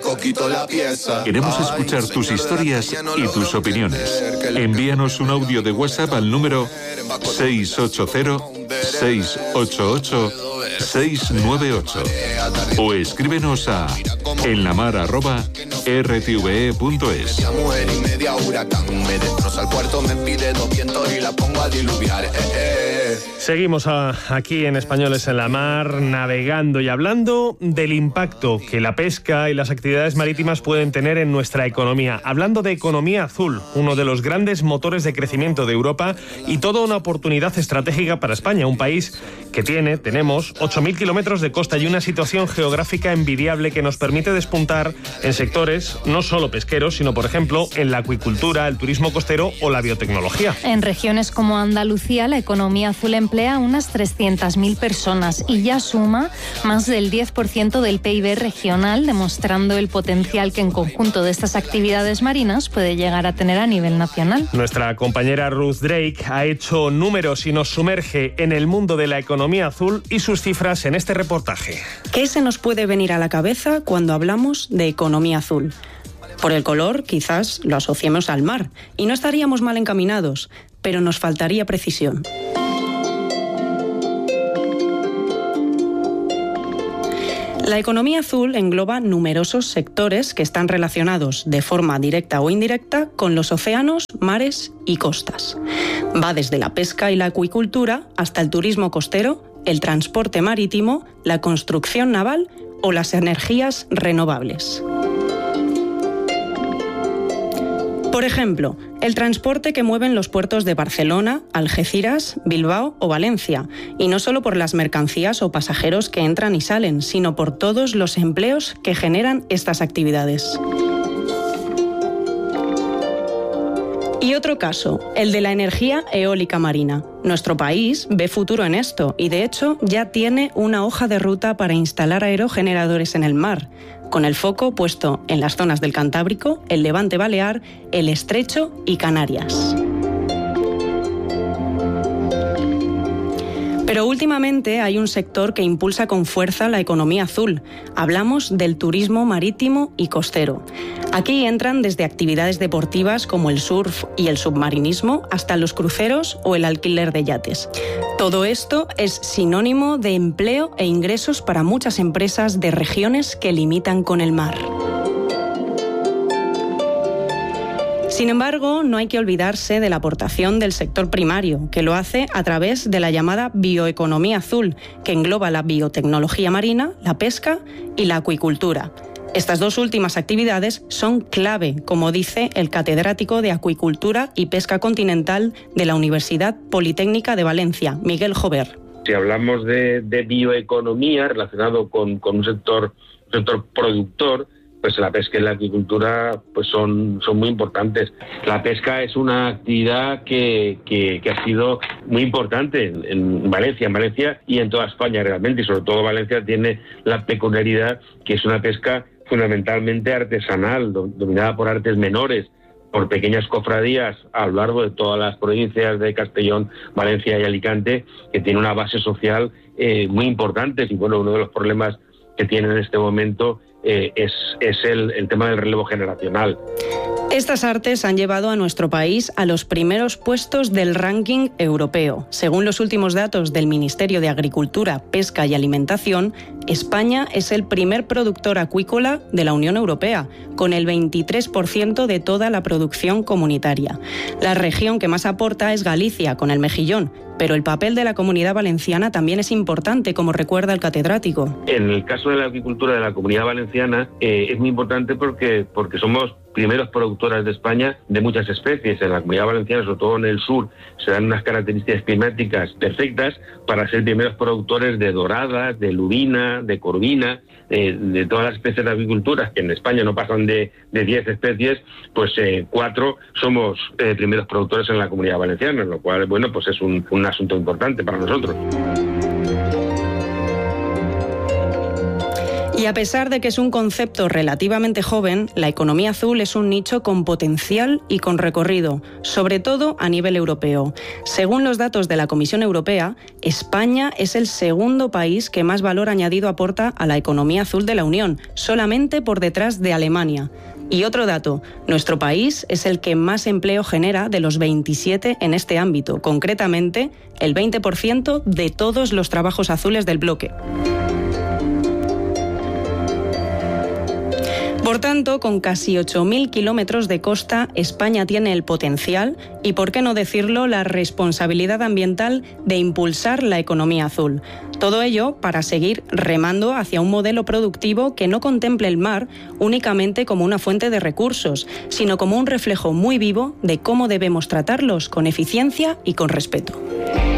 Coquito la pieza. Queremos escuchar tus historias y tus opiniones. Envíanos un audio de WhatsApp al número 680-688-698 o escríbenos a enlamar@rtve.es. Mujer y media huracán, me destroza el puerto, me pide 200 y la pongo a diluviar. Seguimos aquí en Españoles en la Mar, navegando y hablando del impacto que la pesca y las actividades marítimas pueden tener en nuestra economía. Hablando de economía azul, uno de los grandes motores de crecimiento de Europa y toda una oportunidad estratégica para España, un país que tenemos 8.000 kilómetros de costa y una situación geográfica envidiable que nos permite despuntar en sectores no solo pesqueros, sino, por ejemplo, en la acuicultura, el turismo costero o la biotecnología. En regiones como Andalucía, la economía azul emplea a unas 300.000 personas y ya suma más del 10% del PIB regional, demostrando el potencial que en conjunto de estas actividades marinas puede llegar a tener a nivel nacional. Nuestra compañera Ruth Drake ha hecho números y nos sumerge en el mundo de la economía azul y sus cifras en este reportaje. ¿Qué se nos puede venir a la cabeza cuando hablamos de economía azul? Por el color, quizás lo asociemos al mar y no estaríamos mal encaminados, pero nos faltaría precisión. La economía azul engloba numerosos sectores que están relacionados de forma directa o indirecta con los océanos, mares y costas. Va desde la pesca y la acuicultura hasta el turismo costero, el transporte marítimo, la construcción naval o las energías renovables. Por ejemplo, el transporte que mueven los puertos de Barcelona, Algeciras, Bilbao o Valencia, y no solo por las mercancías o pasajeros que entran y salen, sino por todos los empleos que generan estas actividades. Y otro caso, el de la energía eólica marina. Nuestro país ve futuro en esto y, de hecho, ya tiene una hoja de ruta para instalar aerogeneradores en el mar, con el foco puesto en las zonas del Cantábrico, el Levante Balear, el Estrecho y Canarias. Pero últimamente hay un sector que impulsa con fuerza la economía azul. Hablamos del turismo marítimo y costero. Aquí entran desde actividades deportivas como el surf y el submarinismo hasta los cruceros o el alquiler de yates. Todo esto es sinónimo de empleo e ingresos para muchas empresas de regiones que limitan con el mar. Sin embargo, no hay que olvidarse de la aportación del sector primario, que lo hace a través de la llamada bioeconomía azul, que engloba la biotecnología marina, la pesca y la acuicultura. Estas dos últimas actividades son clave, como dice el catedrático de Acuicultura y Pesca Continental de la Universidad Politécnica de Valencia, Miguel Jover. Si hablamos de bioeconomía relacionado con un sector productor, pues la pesca y la acuicultura pues son muy importantes. La pesca es una actividad que ha sido muy importante en Valencia y en toda España realmente, y sobre todo Valencia tiene la peculiaridad que es una pesca fundamentalmente artesanal, dominada por artes menores, por pequeñas cofradías a lo largo de todas las provincias de Castellón, Valencia y Alicante, que tiene una base social muy importante. Y bueno, uno de los problemas que tiene en este momento es el tema del relevo generacional. Estas artes han llevado a nuestro país a los primeros puestos del ranking europeo. Según los últimos datos del Ministerio de Agricultura, Pesca y Alimentación, España es el primer productor acuícola de la Unión Europea, con el 23% de toda la producción comunitaria. La región que más aporta es Galicia, con el mejillón, pero el papel de la Comunidad Valenciana también es importante, como recuerda el catedrático. En el caso de la acuicultura de la Comunidad Valenciana es muy importante porque somos primeros productoras de España de muchas especies. En la Comunidad Valenciana, sobre todo en el sur, se dan unas características climáticas perfectas para ser primeros productores de doradas, de lubina, de corvina, de todas las especies de acuicultura, que en España no pasan de 10 especies, pues 4 somos primeros productores en la Comunidad Valenciana, lo cual, bueno, pues es un asunto importante para nosotros. Y a pesar de que es un concepto relativamente joven, la economía azul es un nicho con potencial y con recorrido, sobre todo a nivel europeo. Según los datos de la Comisión Europea, España es el segundo país que más valor añadido aporta a la economía azul de la Unión, solamente por detrás de Alemania. Y otro dato, nuestro país es el que más empleo genera de los 27 en este ámbito, concretamente el 20% de todos los trabajos azules del bloque. Por tanto, con casi 8.000 kilómetros de costa, España tiene el potencial y, por qué no decirlo, la responsabilidad ambiental de impulsar la economía azul. Todo ello para seguir remando hacia un modelo productivo que no contemple el mar únicamente como una fuente de recursos, sino como un reflejo muy vivo de cómo debemos tratarlos con eficiencia y con respeto.